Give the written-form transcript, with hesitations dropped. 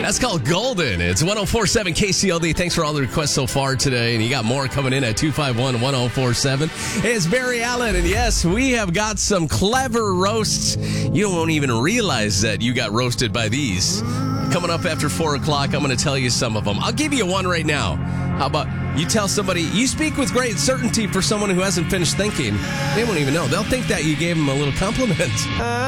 That's called Golden. It's 104.7 KCLD. Thanks for all the requests so far today. And you got more coming in at 251-1047. It's Barry Allen. And yes, we have got some clever roasts. You won't even realize that you got roasted by these. Coming up after 4 o'clock, I'm going to tell you some of them. I'll give you one right now. How about you tell somebody, you speak with great certainty for someone who hasn't finished thinking. They won't even know. They'll think that you gave them a little compliment.